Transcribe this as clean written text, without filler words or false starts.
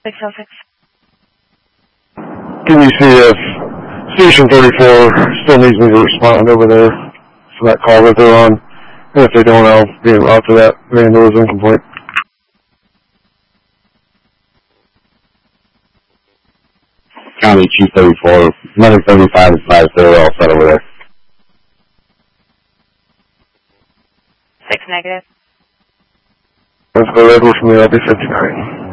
606. Can you see if Station 34 still needs me to respond over there for that call that they're on? And if they don't, I'll be en route to that vandalism complaint. County Chief 34, Medic 35 and 5, they're all set over there. 6 negative. Let's go Redwood from the LB 59.